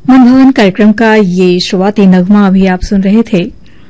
मनभवन कार्यक्रम का ये शुरुआती नगमा अभी आप सुन रहे थे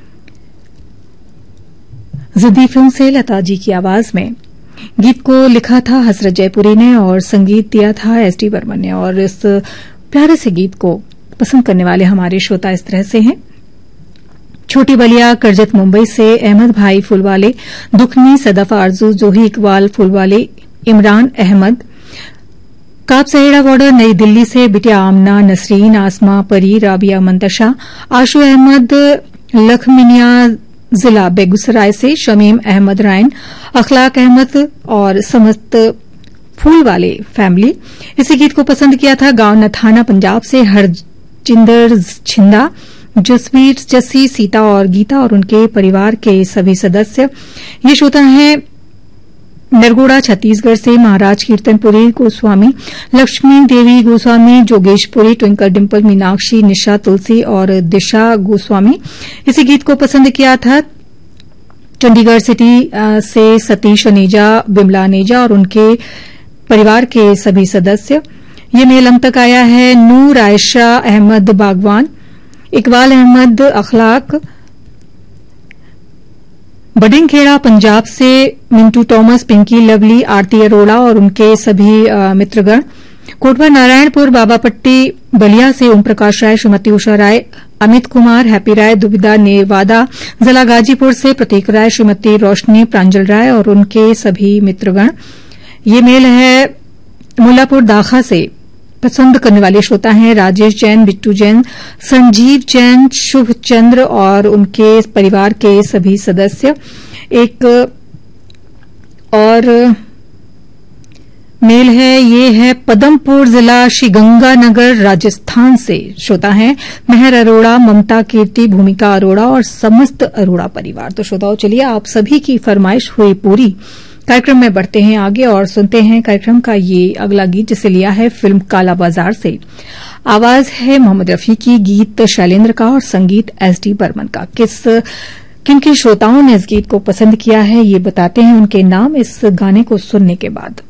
जिद्दी फिल्म से लता जी की आवाज में। गीत को लिखा था हसरत जयपुरी ने और संगीत दिया था एसडी बर्मन ने। और इस प्यारे से गीत को पसंद करने वाले हमारे श्रोता इस तरह से हैं। छोटी बलिया करजत मुंबई से अहमद भाई फुलवाले, दुखनी सदफ आरजू, जोही इकबाल फुलवाले, इमरान अहमद, काब सहेड़ा बॉर्डर नई दिल्ली से बिटिया आमना, नसरीन, आसमा, परी, राबिया मंतशा, आशु अहमद, लखमिनिया जिला बेगूसराय से शमीम अहमद रायन, अखलाक अहमद और समस्त फूल वाले फैमिली। इसी गीत को पसंद किया था गांव नथाना पंजाब से हरजिंदर छिंदा, जसवीर, जस्सी, सीता और गीता और उनके परिवार के सभी सदस्य। ये श्रोता हैं नरगोड़ा छत्तीसगढ़ से महाराज कीर्तनपुरी गोस्वामी, लक्ष्मी देवी गोस्वामी, जोगेशपुरी, ट्विंकल डिम्पल, मीनाक्षी, निशा, तुलसी और दिशा गोस्वामी। इसी गीत को पसंद किया था चंडीगढ़ सिटी से सतीश अनेजा, बिमला अनेजा और उनके परिवार के सभी सदस्य। ये मेल हम तक आया है नूर आयशा अहमद बागवान, इकबाल अहमद अखलाक, बडिंगखेड़ा पंजाब से मिंटू टॉमस, पिंकी, लवली, आरती अरोड़ा और उनके सभी मित्रगण। कोटवा नारायणपुर बाबापट्टी बलिया से ओम प्रकाश राय, श्रीमती उषा राय, अमित कुमार, हैप्पी राय, दुबिदा नेवादा, जिला गाजीपुर से प्रतीक राय, श्रीमती रोशनी, प्रांजल राय और उनके सभी मित्रगण। ये मेल है मुल्लापुर दाखा से। पसंद करने वाले श्रोता हैं राजेश जैन, बिट्टू जैन, संजीव जैन, शुभ चंद्र और उनके परिवार के सभी सदस्य। एक और मेल है, ये है पदमपुर जिला श्रीगंगानगर राजस्थान से। श्रोता हैं मेहर अरोड़ा, ममता कीर्ति, भूमिका अरोड़ा और समस्त अरोड़ा परिवार। तो श्रोताओं चलिए आप सभी की फरमाइश हुई पूरी। कार्यक्रम में बढ़ते हैं आगे और सुनते हैं कार्यक्रम का ये अगला गीत जिसे लिया है फिल्म काला बाजार से। आवाज है मोहम्मद रफी की, गीत शैलेंद्र का और संगीत एसडी बर्मन का। किन श्रोताओं ने इस गीत को पसंद किया है ये बताते हैं उनके नाम इस गाने को सुनने के बाद।